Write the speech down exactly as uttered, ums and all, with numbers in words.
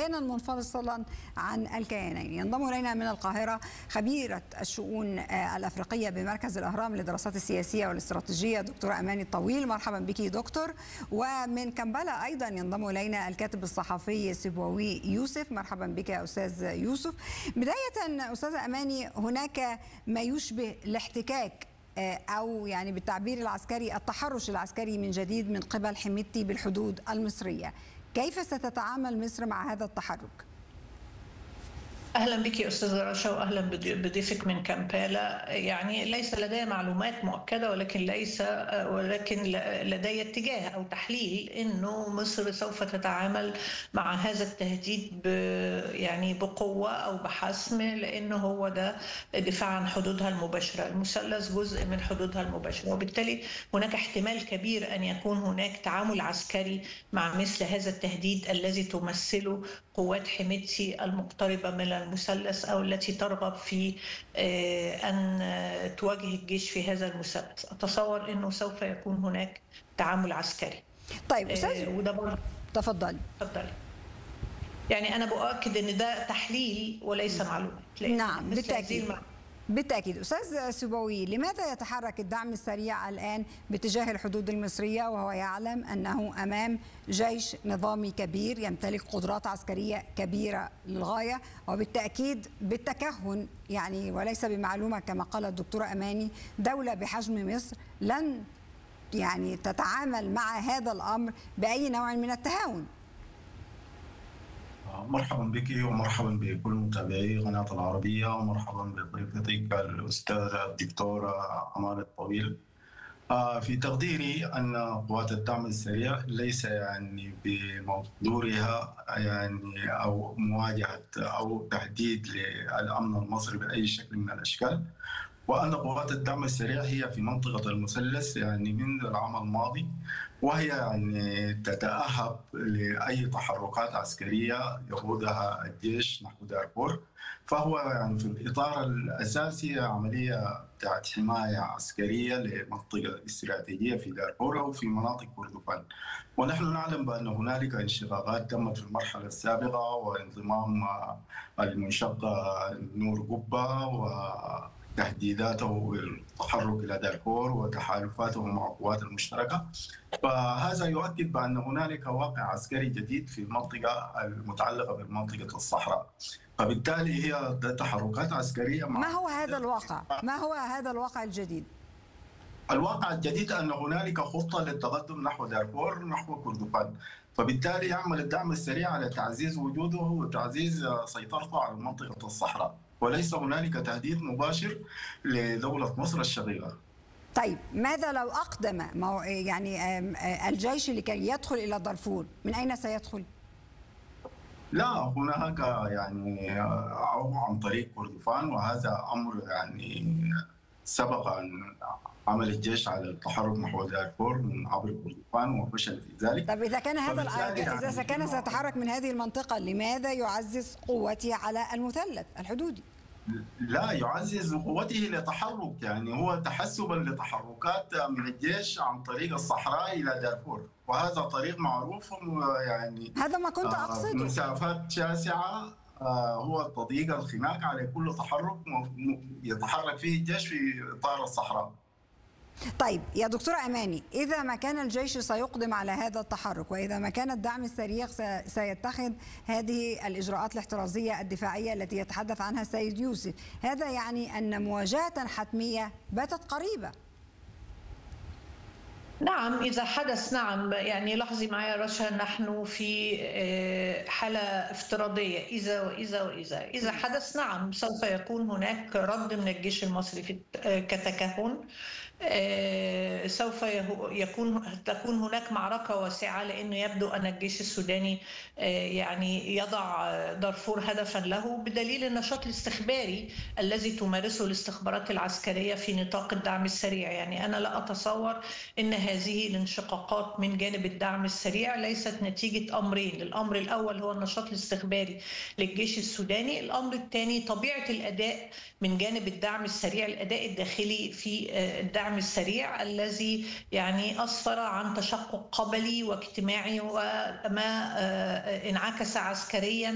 كيانا منفصلا عن الكيانين. ينضم إلينا من القاهرة خبيرة الشؤون الأفريقية بمركز الأهرام للدراسات السياسية والاستراتيجية دكتورة أماني الطويل. مرحبا بك دكتور. ومن كمبالا أيضا ينضم إلينا الكاتب الصحفي سيبوي يوسف. مرحبا بك يا أستاذ يوسف. بداية أستاذة أماني، هناك ما يشبه الاحتكاك أو يعني بالتعبير العسكري التحرش العسكري من جديد من قبل حميدتي بالحدود المصرية. كيف ستتعامل مصر مع هذا التحرك؟ أهلا بك أستاذة رشا وأهلا بضيفك من كامبالا. يعني ليس لدي معلومات مؤكدة ولكن ليس ولكن لدي اتجاه أو تحليل إنه مصر سوف تتعامل مع هذا التهديد ب يعني بقوة أو بحسم، لأنه هو ده دفاع عن حدودها المباشرة. المثلث جزء من حدودها المباشرة، وبالتالي هناك احتمال كبير أن يكون هناك تعامل عسكري مع مثل هذا التهديد الذي تمثله قوات حميدتي المقتربة من المثلث أو التي ترغب في أن تواجه الجيش في هذا المثلث. أتصور أنه سوف يكون هناك تعامل عسكري. طيب أستاذ وده برضه تفضلي. تفضلي. يعني أنا بؤكد أن ده تحليل وليس معلومات. نعم بالتأكيد بالتأكيد. أستاذ سيبوي، لماذا يتحرك الدعم السريع الآن باتجاه الحدود المصرية وهو يعلم أنه أمام جيش نظامي كبير يمتلك قدرات عسكرية كبيرة للغاية، وبالتأكيد بالتكهن يعني وليس بمعلومة كما قالت الدكتورة أماني، دولة بحجم مصر لن يعني تتعامل مع هذا الأمر بأي نوع من التهاون؟ مرحبا بك ومرحبا بكل متابعي قناة العربية، ومرحبا بضيفتك الأستاذة الدكتورة أماني الطويل. في تقديري أن قوات الدعم السريع ليس يعني بمقدورها يعني أو مواجهة أو تهديد للأمن المصري بأي شكل من الأشكال، وأن قوات الدعم السريع هي في منطقة المثلث يعني من العام الماضي، وهي يعني تتأهب لأي تحركات عسكرية يقودها الجيش نحو دارفور. فهو يعني في الإطار الأساسي عملية بتاعت حماية عسكرية لمنطقة استراتيجية في دارفور أو في مناطق كردفان. ونحن نعلم بأن هنالك انشقاقات تمت في المرحلة السابقة، وانضمام المنشقة نور قبة و تهديداته بالتحرك إلى دارفور وتحالفاته مع القوات المشتركة. فهذا يؤكد بأن هنالك واقع عسكري جديد في المنطقة المتعلقة بمنطقة الصحراء، فبالتالي هي تحركات عسكرية. ما هو هذا الواقع؟ ما هو هذا الواقع الجديد؟ الواقع الجديد أن هنالك خطة للتقدم نحو دارفور نحو كردفان، فبالتالي يعمل الدعم السريع على تعزيز وجوده وتعزيز سيطرته على منطقة الصحراء، وليس هنالك تهديد مباشر لدولة مصر الشقيقة. طيب ماذا لو أقدم يعني الجيش لكي يدخل إلى دارفور؟ من أين سيدخل؟ لا، هناك يعني أو عن طريق كردفان، وهذا أمر يعني سبق أن عمل الجيش على التحرك نحو دارفور من عبر كردفان وفشل في ذلك. طب إذا كان هذا إذا كان سيتحرك من هذه المنطقة، لماذا يعزز قوته على المثلث الحدودي؟ لا، يعزز قوته لتحرك، يعني هو تحسبا لتحركات من الجيش عن طريق الصحراء إلى دارفور، وهذا طريق معروف يعني هذا ما كنت أقصده. مسافات شاسعة، هو تضييق الخناق على كل تحرك يتحرك فيه الجيش في إطار الصحراء. طيب يا دكتورة أماني، إذا ما كان الجيش سيقدم على هذا التحرك، وإذا ما كان الدعم السريع سيتخذ هذه الإجراءات الاحترازية الدفاعية التي يتحدث عنها السيد يوسف، هذا يعني أن مواجهة حتمية باتت قريبة. نعم إذا حدث. نعم يعني لاحظي معي رشا، نحن في حالة افتراضية إذا وإذا وإذا إذا حدث. نعم سوف يكون هناك رد من الجيش المصري في كتكهن. سوف يكون تكون هناك معركة واسعة، لأنه يبدو أن الجيش السوداني يعني يضع دارفور هدفا له، بدليل النشاط الاستخباري الذي تمارسه الاستخبارات العسكرية في نطاق الدعم السريع. يعني أنا لا أتصور أن هذه الانشقاقات من جانب الدعم السريع ليست نتيجة أمرين. الأمر الأول هو النشاط الاستخباري للجيش السوداني، الأمر الثاني طبيعة الأداء من جانب الدعم السريع، الأداء الداخلي في الدعم السريع الذي يعني أسفر عن تشقق قبلي واجتماعي وما انعكس عسكريا